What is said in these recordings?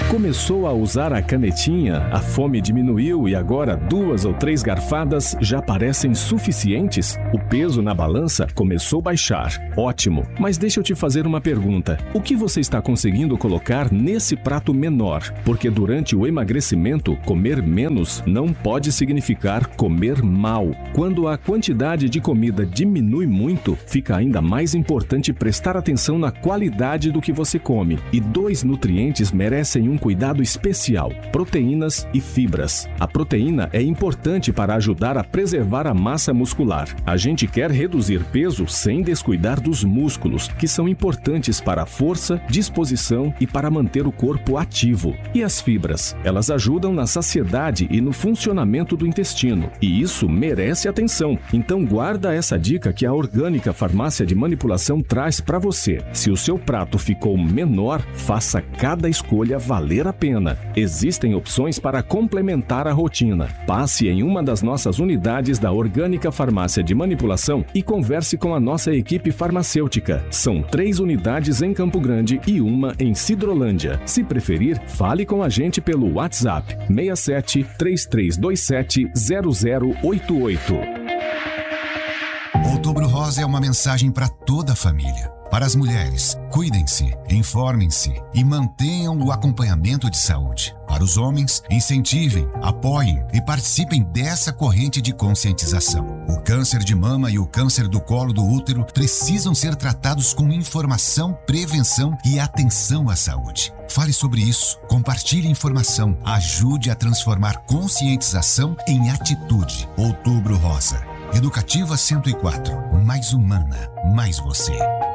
Começou a usar a canetinha, a fome diminuiu e agora 2 ou 3 garfadas já parecem suficientes? O peso na balança começou a baixar. Ótimo, mas deixa eu te fazer uma pergunta. O que você está conseguindo colocar nesse prato menor? Porque durante o emagrecimento, comer menos não pode significar comer mal. Quando a quantidade de comida diminui muito, fica ainda mais importante prestar atenção na qualidade do que você come. E 2 nutrientes merecem um cuidado especial: proteínas e fibras. A proteína é importante para ajudar a preservar a massa muscular. A gente quer reduzir peso sem descuidar dos músculos, que são importantes para a força, disposição e para manter o corpo ativo. E as fibras? Elas ajudam na saciedade e no funcionamento do intestino. E isso merece atenção. Então guarda essa dica que a Orgânica Farmácia de Manipulação traz para você. Se o seu prato ficou menor, faça cada escolha valer a pena. Existem opções para complementar a rotina. Passe em uma das nossas unidades da Orgânica Farmácia de Manipulação e converse com a nossa equipe farmacêutica. São 3 unidades em Campo Grande e uma em Sidrolândia. Se preferir, fale com a gente pelo WhatsApp 67 3327 0088. Outubro Rosa é uma mensagem para toda a família. Para as mulheres, cuidem-se, informem-se e mantenham o acompanhamento de saúde. Para os homens, incentivem, apoiem e participem dessa corrente de conscientização. O câncer de mama e o câncer do colo do útero precisam ser tratados com informação, prevenção e atenção à saúde. Fale sobre isso, compartilhe informação, ajude a transformar conscientização em atitude. Outubro Rosa. Educativa 104. Mais humana, mais você.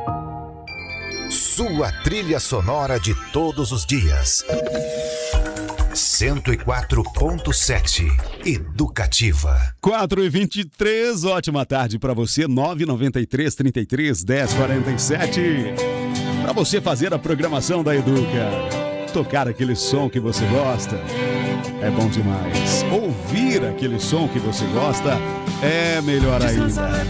Sua trilha sonora de todos os dias. 104.7 Educativa. 4h23, ótima tarde para você. 993 33 10 47. Para você fazer a programação da Educa. Tocar aquele som que você gosta é bom demais. Ouvir aquele som que você gosta é melhor ainda.